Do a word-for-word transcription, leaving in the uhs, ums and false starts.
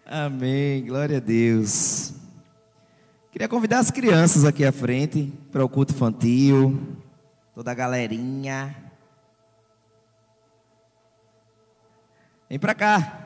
Amém, glória a Deus. Queria convidar as crianças aqui à frente para o culto infantil, toda a galerinha. Vem para cá.